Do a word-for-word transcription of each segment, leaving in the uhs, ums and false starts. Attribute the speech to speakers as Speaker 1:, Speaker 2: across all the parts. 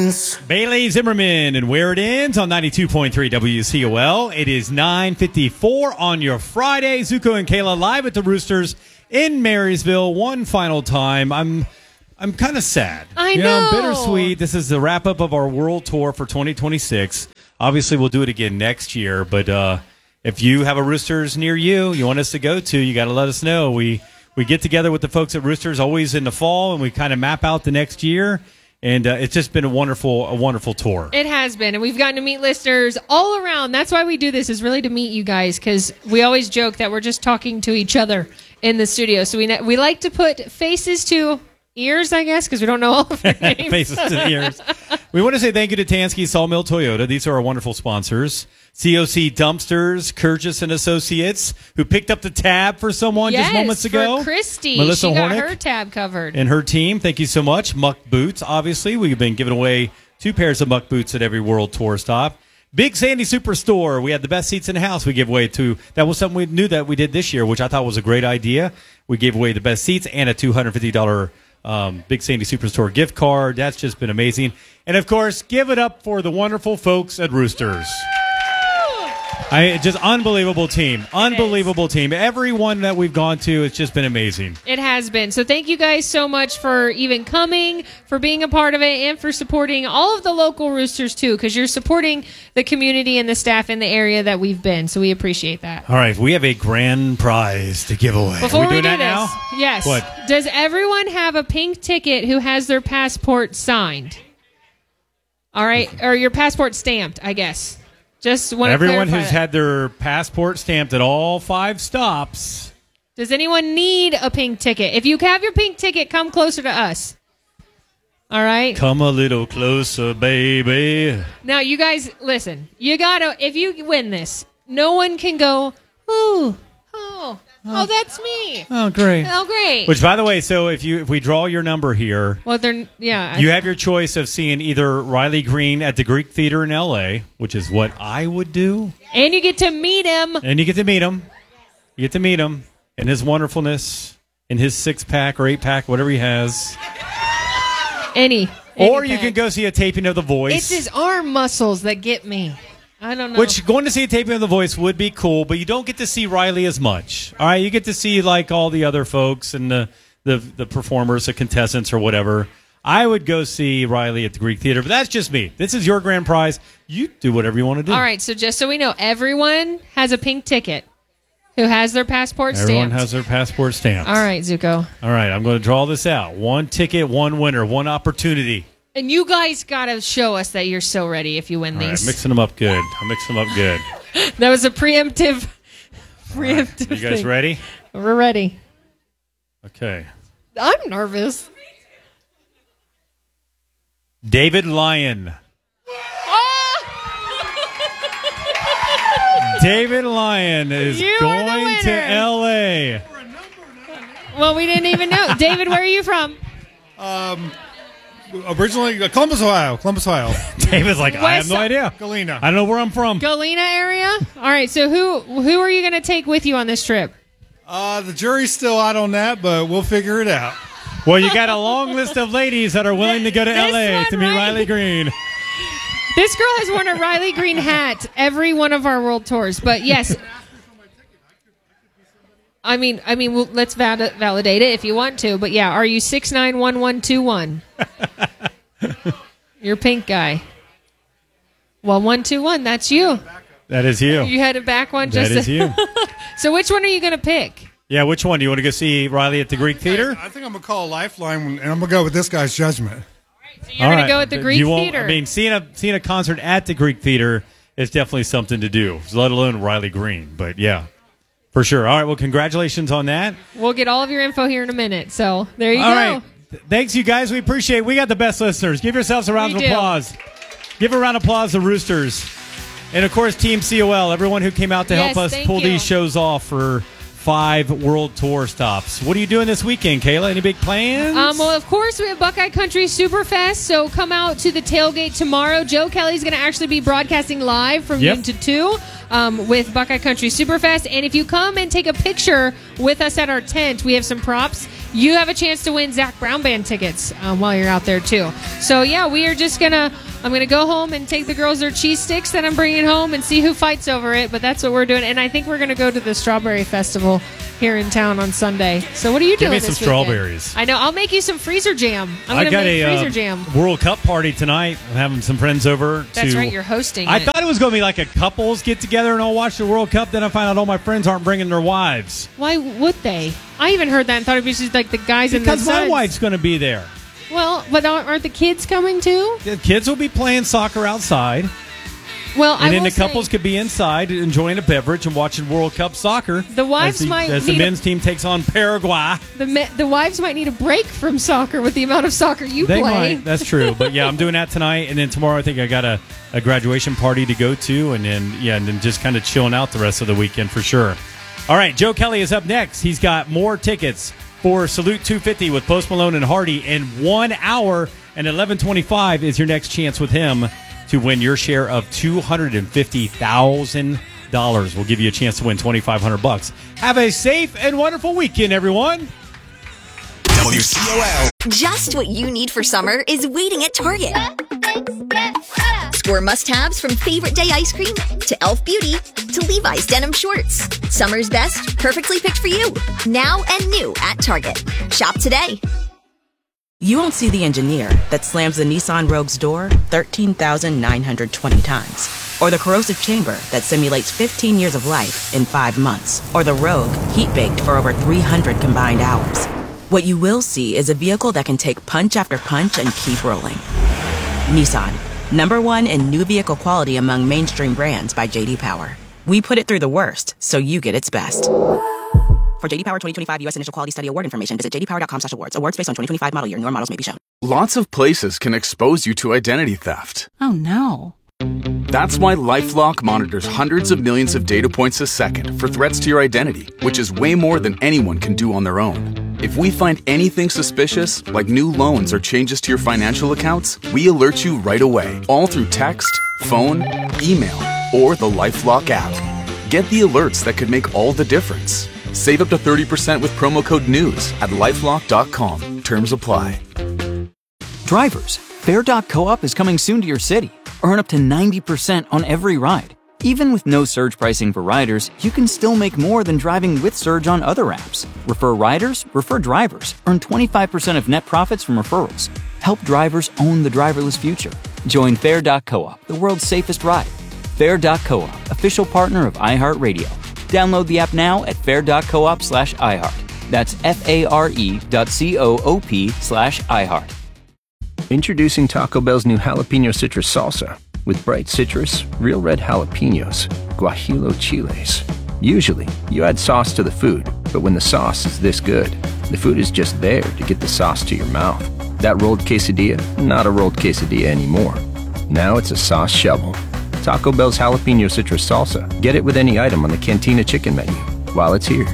Speaker 1: ends.
Speaker 2: Bailey Zimmerman and Where It Ends on ninety-two point three W C O L. It is nine fifty-four on your Friday. Zuko and Kayla live at the Roosters in Marysville one final time. I'm I'm kind of sad.
Speaker 3: I
Speaker 2: you
Speaker 3: know.
Speaker 2: I'm bittersweet. This is the wrap-up of our world tour for twenty twenty-six. Obviously, we'll do it again next year, but uh, if you have a Roosters near you, you want us to go to, you got to let us know. We we get together with the folks at Roosters always in the fall, and we kind of map out the next year. And uh, it's just been a wonderful, a wonderful tour.
Speaker 3: It has been, and we've gotten to meet listeners all around. That's why we do this, is really to meet you guys, because we always joke that we're just talking to each other in the studio. So we we like to put faces to ears, I guess, because we don't know all of their names.
Speaker 2: Faces to the ears. We want to say thank you to Tansky Sawmill Toyota. These are our wonderful sponsors. C O C Dumpsters, Kurgis and Associates, who picked up the tab for someone
Speaker 3: yes,
Speaker 2: just moments ago.
Speaker 3: for Christy.
Speaker 2: Melissa
Speaker 3: she got
Speaker 2: Hornick
Speaker 3: her tab covered.
Speaker 2: and her team. Thank you so much. Muck Boots, obviously. We've been giving away two pairs of Muck Boots at every World Tour stop. Big Sandy Superstore. We had the best seats in the house we give away to. That was something we knew that we did this year, which I thought was a great idea. We gave away the best seats and a two hundred fifty dollars um, Big Sandy Superstore gift card. That's just been amazing. And, of course, give it up for the wonderful folks at Roosters. I just unbelievable team, unbelievable team. Everyone that we've gone to, it's just been amazing.
Speaker 3: It has been. So thank you guys so much for even coming, for being a part of it, and for supporting all of the local Roosters too, because you're supporting the community and the staff in the area that we've been. So we appreciate that.
Speaker 2: All right, we have a grand prize to give away.
Speaker 3: Before
Speaker 2: Are we,
Speaker 3: we
Speaker 2: doing
Speaker 3: do
Speaker 2: that
Speaker 3: this,
Speaker 2: now?
Speaker 3: yes.
Speaker 2: What?
Speaker 3: Does everyone have a pink ticket who has their passport signed? All right, or your passport stamped, I guess. Just want to
Speaker 2: Everyone
Speaker 3: clarify
Speaker 2: who's
Speaker 3: that.
Speaker 2: had their passport stamped at all five stops.
Speaker 3: Does anyone need a pink ticket? If you have your pink ticket, come closer to us. All right?
Speaker 2: Come a little closer, baby.
Speaker 3: Now, you guys, listen. You got to, if you win this, no one can go, ooh, oh, oh, that's me.
Speaker 2: Oh, great.
Speaker 3: Oh, great.
Speaker 2: Which, by the way, so if you if we draw your number here,
Speaker 3: well, they're, yeah.
Speaker 2: you have your choice of seeing either Riley Green at the Greek Theater in L A, which is what I would do.
Speaker 3: And you get to meet him.
Speaker 2: And you get to meet him. You get to meet him and his wonderfulness, in his six-pack or eight-pack, whatever he has.
Speaker 3: Any.
Speaker 2: Or
Speaker 3: any
Speaker 2: you
Speaker 3: pack.
Speaker 2: can go see a taping of The Voice.
Speaker 3: It's his arm muscles that get me. I don't know.
Speaker 2: Which, going to see a taping of The Voice would be cool, but you don't get to see Riley as much. All right, you get to see, like, all the other folks and the, the, the performers, the contestants or whatever. I would go see Riley at the Greek Theater, but that's just me. This is your grand prize. You do whatever you want to do.
Speaker 3: All right, so just so we know, everyone has a pink ticket who has their passport
Speaker 2: Everyone
Speaker 3: stamped.
Speaker 2: has their passport stamped.
Speaker 3: All right, Zuko.
Speaker 2: All right, I'm going to draw this out. One ticket, one winner, one opportunity.
Speaker 3: And you guys got to show us that you're so ready if you win
Speaker 2: All
Speaker 3: these.
Speaker 2: right, mixing them up good. I'm mixing them up good.
Speaker 3: That was a preemptive. Preemptive.
Speaker 2: You guys
Speaker 3: thing.
Speaker 2: ready?
Speaker 3: We're ready.
Speaker 2: Okay.
Speaker 3: I'm nervous.
Speaker 2: David Lyon.
Speaker 3: Ah!
Speaker 2: David Lyon is
Speaker 3: You are the
Speaker 2: going to
Speaker 3: winner.
Speaker 2: L A.
Speaker 3: Well, we didn't even know. David, where are you from?
Speaker 4: Um, originally, uh, Columbus, Ohio. Columbus, Ohio.
Speaker 2: David's like, I have
Speaker 3: West
Speaker 2: no
Speaker 3: Si-
Speaker 2: idea.
Speaker 4: Galena.
Speaker 2: I don't know where I'm from.
Speaker 3: Galena area? All right, so who who are you going to take with you on this trip?
Speaker 4: Uh, the jury's still out on that, but we'll figure it out.
Speaker 2: Well, you got a long list of ladies that are willing to go to
Speaker 3: This
Speaker 2: L A
Speaker 3: one,
Speaker 2: to meet
Speaker 3: right?
Speaker 2: Riley Green.
Speaker 3: This girl has worn a Riley Green hat every one of our world tours. But yes, I mean, I mean, well, let's val- validate it if you want to. But yeah, are you six nine one one two one? You're pink guy. Well, one two one. That's you.
Speaker 2: That is you.
Speaker 3: You had a back one.
Speaker 2: That
Speaker 3: Just
Speaker 2: is you.
Speaker 3: So which one are you going to pick?
Speaker 2: Yeah, which one? Do you want to go see Riley at the Greek Theater?
Speaker 4: I think I'm going to call a Lifeline, and I'm going to go with this guy's judgment.
Speaker 3: So you're going to go with the Greek
Speaker 2: You won't-
Speaker 3: Theater.
Speaker 2: I mean, seeing a seeing a concert at the Greek Theater is definitely something to do, let alone Riley Green. But yeah, for sure. All right, well, congratulations on that.
Speaker 3: We'll get all of your info here in a minute. So there you
Speaker 2: All
Speaker 3: go.
Speaker 2: right, Th- thanks you guys. We appreciate it. We got the best listeners. Give yourselves a round
Speaker 3: We
Speaker 2: of
Speaker 3: do.
Speaker 2: applause. Give a round of applause to Roosters. And, of course, Team C O L, everyone who came out to
Speaker 3: Yes,
Speaker 2: help us
Speaker 3: thank
Speaker 2: pull
Speaker 3: you.
Speaker 2: these shows off for five World Tour stops. What are you doing this weekend, Kayla? Any big plans?
Speaker 3: Um, well, of course, we have Buckeye Country Superfest, so come out to the tailgate tomorrow. Joe Kelly's going to actually be broadcasting live from
Speaker 2: Yep.
Speaker 3: noon to two um, with Buckeye Country Superfest. And if you come and take a picture with us at our tent, we have some props you have a chance to win Zach Brown Band tickets um, while you're out there too. So yeah, we are just gonna. I'm gonna go home and take the girls their cheese sticks that I'm bringing home and see who fights over it. But that's what we're doing, and I think we're gonna go to the Strawberry Festival here in town on Sunday. So what are you
Speaker 2: Give
Speaker 3: doing?
Speaker 2: me
Speaker 3: this
Speaker 2: some
Speaker 3: weekend?
Speaker 2: strawberries.
Speaker 3: I know. I'll make you some freezer jam. I'm
Speaker 2: I
Speaker 3: gonna
Speaker 2: got
Speaker 3: make
Speaker 2: a
Speaker 3: freezer
Speaker 2: uh,
Speaker 3: jam.
Speaker 2: World Cup party tonight. I'm having some friends over.
Speaker 3: That's
Speaker 2: to,
Speaker 3: right. You're hosting.
Speaker 2: I
Speaker 3: it.
Speaker 2: thought it was going to be like a couples get together and all watch the World Cup. Then I find out all my friends aren't bringing their wives.
Speaker 3: Why would they? I even heard that and thought it'd be just like the guys and the
Speaker 2: Because my
Speaker 3: sons.
Speaker 2: wife's going to be there.
Speaker 3: Well, but aren't aren't the kids coming too?
Speaker 2: The kids will be playing soccer outside.
Speaker 3: Well, I
Speaker 2: And then
Speaker 3: will
Speaker 2: the couples
Speaker 3: say,
Speaker 2: could be inside enjoying a beverage and watching World Cup soccer.
Speaker 3: The wives
Speaker 2: as the,
Speaker 3: might
Speaker 2: as the
Speaker 3: need a-
Speaker 2: men's team takes on Paraguay.
Speaker 3: the me- the wives might need a break from soccer with the amount of soccer you
Speaker 2: They
Speaker 3: play.
Speaker 2: might. That's true. But yeah, I'm doing that tonight, and then tomorrow I think I got a, a graduation party to go to, and then yeah, and then just kind of chilling out the rest of the weekend for sure. All right, Joe Kelly is up next. He's got more tickets for Salute two fifty with Post Malone and Hardy in one hour, and eleven twenty-five is your next chance with him to win your share of two hundred fifty thousand dollars. We'll give you a chance to win twenty-five hundred bucks. Have a safe and wonderful weekend, everyone.
Speaker 1: W C O L.
Speaker 5: Just what you need for summer is waiting at Target. Score must-haves from favorite day ice cream to e l f Beauty to Levi's denim shorts. Summer's best, perfectly picked for you. Now and new at Target. Shop today.
Speaker 6: You won't see the engineer that slams the Nissan Rogue's door thirteen thousand nine hundred twenty times. Or the corrosive chamber that simulates fifteen years of life in five months. Or the Rogue heat-baked for over three hundred combined hours. What you will see is a vehicle that can take punch after punch and keep rolling. Nissan, number one in new vehicle quality among mainstream brands by J D Power. We put it through the worst, so you get its best. For J D Power twenty twenty-five U S Initial Quality Study Award information, visit j d power dot com slash awards. Awards based on twenty twenty-five model year. Newer models may be shown.
Speaker 1: Lots of places can expose you to identity theft.
Speaker 7: Oh no.
Speaker 1: That's why LifeLock monitors hundreds of millions of data points a second for threats to your identity, which is way more than anyone can do on their own. If we find anything suspicious, like new loans or changes to your financial accounts, we alert you right away, all through text, phone, email, or the LifeLock app. Get the alerts that could make all the difference. Save up to thirty percent with promo code NEWS at lifelock dot com. Terms apply.
Speaker 8: Drivers, Fare dot coop is coming soon to your city. Earn up to ninety percent on every ride. Even with no surge pricing for riders, you can still make more than driving with Surge on other apps. Refer riders, refer drivers. Earn twenty-five percent of net profits from referrals. Help drivers own the driverless future. Join Fare dot coop, the world's safest ride. Fare dot coop, official partner of iHeartRadio. Download the app now at fare dot coop slash iHeart. That's F-A-R-E dot C-O-O-P slash iHeart.
Speaker 9: Introducing Taco Bell's new Jalapeno Citrus Salsa. With bright citrus, real red jalapenos, guajillo chiles. Usually, you add sauce to the food, but when the sauce is this good, the food is just there to get the sauce to your mouth. That rolled quesadilla, not a rolled quesadilla anymore. Now it's a sauce shovel. Taco Bell's Jalapeno Citrus Salsa. Get it with any item on the Cantina Chicken menu while it's here.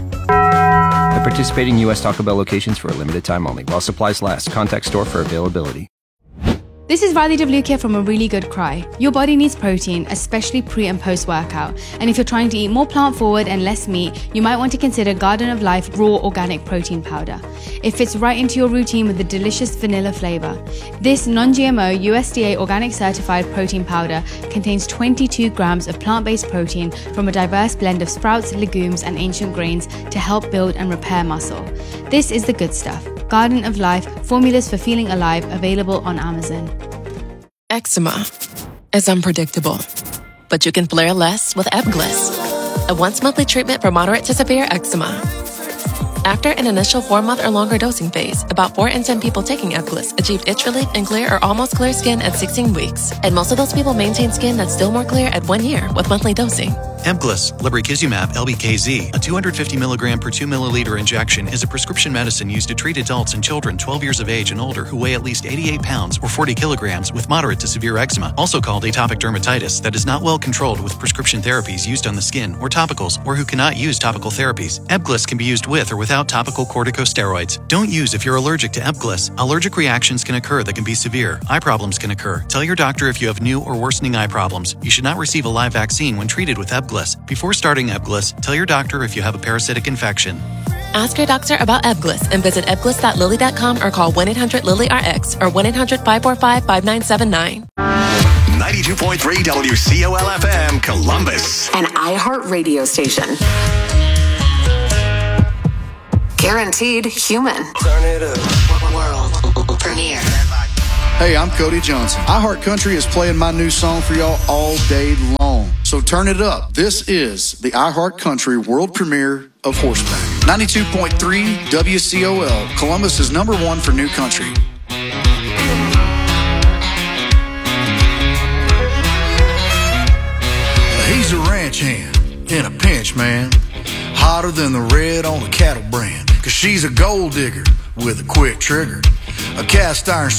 Speaker 9: At participating U S Taco Bell locations for a limited time only. While supplies last. Contact store for availability.
Speaker 7: This is Riley Devlukia from A Really Good Cry. Your body needs protein, especially pre and post workout. And if you're trying to eat more plant forward and less meat, you might want to consider Garden of Life Raw Organic Protein Powder. It fits right into your routine with the delicious vanilla flavor. This non-G M O U S D A organic certified protein powder contains twenty-two grams of plant-based protein from a diverse blend of sprouts, legumes, and ancient grains to help build and repair muscle. This is the good stuff. Garden of Life, formulas for feeling alive, available on Amazon.
Speaker 10: Eczema is unpredictable, but you can flare less with Ebglyss, a once-monthly treatment for moderate to severe eczema. After an initial four-month or longer dosing phase, about four in ten people taking Ebglyss achieved itch relief and clear or almost clear skin at sixteen weeks, and most of those people maintain skin that's still more clear at one year with monthly dosing.
Speaker 11: Ebglyss, lebrikizumab L B K Z, a two hundred fifty milligram per two milliliter injection, is a prescription medicine used to treat adults and children twelve years of age and older who weigh at least eighty-eight pounds or forty kilograms with moderate to severe eczema, also called atopic dermatitis, that is not well controlled with prescription therapies used on the skin or topicals, or who cannot use topical therapies. Ebglyss can be used with or without topical corticosteroids. Don't use if you're allergic to Ebglyss. Allergic reactions can occur that can be severe. Eye problems can occur. Tell your doctor if you have new or worsening eye problems. You should not receive a live vaccine when treated with Ebglyss. Before starting Ebglyss, tell your doctor if you have a parasitic infection.
Speaker 10: Ask your doctor about Ebglyss and visit ebglyss dot lilly dot com or call one eight hundred lilly R X or one eight hundred five four five five nine seven nine.
Speaker 12: ninety-two point three W C O L F M, Columbus.
Speaker 13: An iHeart radio station. Guaranteed human.
Speaker 14: Turn it up. World premiere.
Speaker 15: Hey, I'm Cody Johnson. iHeart Country is playing my new song for y'all all day long. So turn it up. This is the iHeart Country world premiere of Horseback. ninety-two point three W C O L, Columbus is number one for new country. He's a ranch hand in a pinch, man. Hotter than the red on a cattle brand. Cause she's a gold digger with a quick trigger. A cast iron